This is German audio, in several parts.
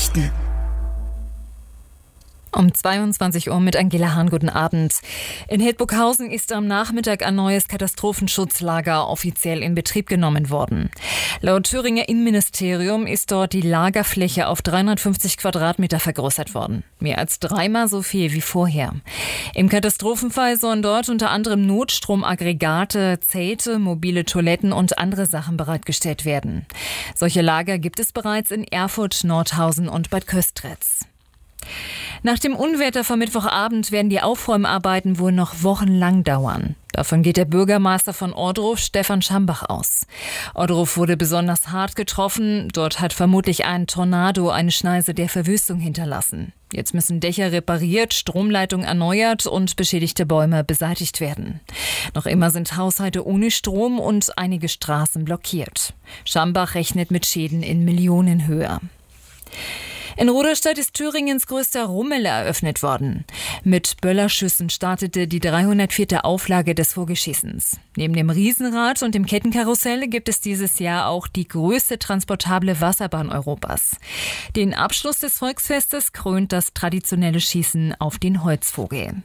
Nachrichten. Um 22 Uhr mit Angela Hahn, guten Abend. In Hildburghausen ist am Nachmittag ein neues Katastrophenschutzlager offiziell in Betrieb genommen worden. Laut Thüringer Innenministerium ist dort die Lagerfläche auf 350 Quadratmeter vergrößert worden. Mehr als dreimal so viel wie vorher. Im Katastrophenfall sollen dort unter anderem Notstromaggregate, Zelte, mobile Toiletten und andere Sachen bereitgestellt werden. Solche Lager gibt es bereits in Erfurt, Nordhausen und Bad Köstritz. Nach dem Unwetter vom Mittwochabend werden die Aufräumarbeiten wohl noch wochenlang dauern. Davon geht der Bürgermeister von Ohrdruf, Stefan Schambach, aus. Ohrdruf wurde besonders hart getroffen. Dort hat vermutlich ein Tornado eine Schneise der Verwüstung hinterlassen. Jetzt müssen Dächer repariert, Stromleitungen erneuert und beschädigte Bäume beseitigt werden. Noch immer sind Haushalte ohne Strom und einige Straßen blockiert. Schambach rechnet mit Schäden in Millionenhöhe. In Ruderstadt ist Thüringens größter Rummel eröffnet worden. Mit Böllerschüssen startete die 304. Auflage des Vogelschießens. Neben dem Riesenrad und dem Kettenkarussell gibt es dieses Jahr auch die größte transportable Wasserbahn Europas. Den Abschluss des Volksfestes krönt das traditionelle Schießen auf den Holzvogel.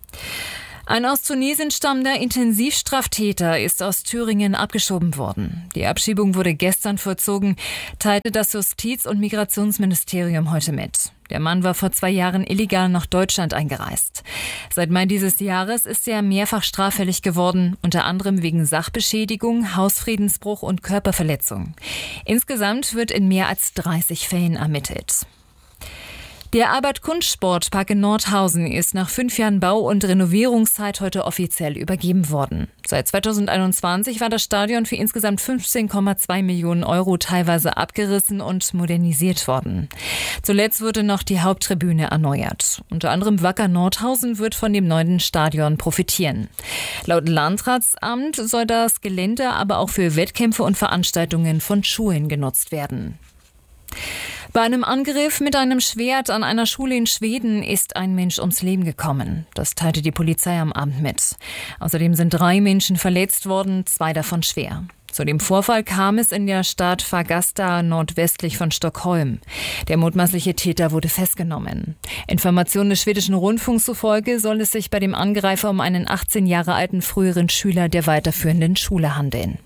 Ein aus Tunesien stammender Intensivstraftäter ist aus Thüringen abgeschoben worden. Die Abschiebung wurde gestern vollzogen, teilte das Justiz- und Migrationsministerium heute mit. Der Mann war vor 2 Jahren illegal nach Deutschland eingereist. Seit Mai dieses Jahres ist er mehrfach straffällig geworden, unter anderem wegen Sachbeschädigung, Hausfriedensbruch und Körperverletzung. Insgesamt wird in mehr als 30 Fällen ermittelt. Der Albert-Kunst-Sportpark in Nordhausen ist nach 5 Jahren Bau- und Renovierungszeit heute offiziell übergeben worden. Seit 2021 war das Stadion für insgesamt 15,2 Millionen Euro teilweise abgerissen und modernisiert worden. Zuletzt wurde noch die Haupttribüne erneuert. Unter anderem Wacker Nordhausen wird von dem neuen Stadion profitieren. Laut Landratsamt soll das Gelände aber auch für Wettkämpfe und Veranstaltungen von Schulen genutzt werden. Bei einem Angriff mit einem Schwert an einer Schule in Schweden ist ein Mensch ums Leben gekommen. Das teilte die Polizei am Abend mit. Außerdem sind 3 Menschen verletzt worden, 2 davon schwer. Zu dem Vorfall kam es in der Stadt Fagasta nordwestlich von Stockholm. Der mutmaßliche Täter wurde festgenommen. Informationen des schwedischen Rundfunks zufolge soll es sich bei dem Angreifer um einen 18 Jahre alten früheren Schüler der weiterführenden Schule handeln.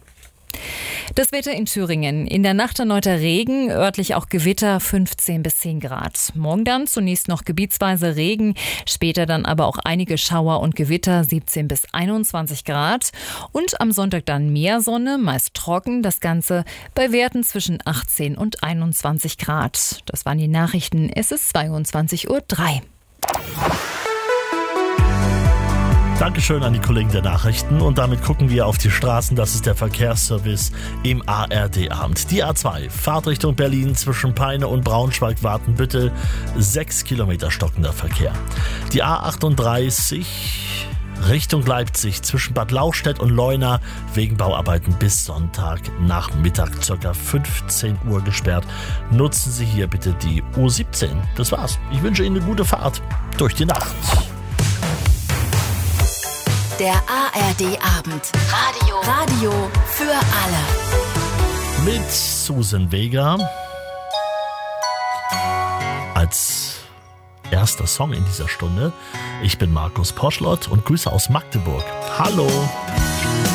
Das Wetter in Thüringen. In der Nacht erneuter Regen, örtlich auch Gewitter, 15 bis 10 Grad. Morgen dann zunächst noch gebietsweise Regen, später dann aber auch einige Schauer und Gewitter, 17 bis 21 Grad. Und am Sonntag dann mehr Sonne, meist trocken, das Ganze bei Werten zwischen 18 und 21 Grad. Das waren die Nachrichten. Es ist 22:03 Uhr. Dankeschön an die Kollegen der Nachrichten und damit gucken wir auf die Straßen. Das ist der Verkehrsservice im ARD-Abend. Die A2, Fahrtrichtung Berlin zwischen Peine und Braunschweig-Watenbüttel, 6 Kilometer stockender Verkehr. Die A38 Richtung Leipzig zwischen Bad Lauchstädt und Leuna wegen Bauarbeiten bis Sonntagnachmittag ca. 15 Uhr gesperrt. Nutzen Sie hier bitte die U17. Das war's. Ich wünsche Ihnen eine gute Fahrt durch die Nacht. Der ARD-Abend. Radio für alle. Mit Susan Vega als erster Song in dieser Stunde. Ich bin Markus Poschlott und Grüße aus Magdeburg. Hallo!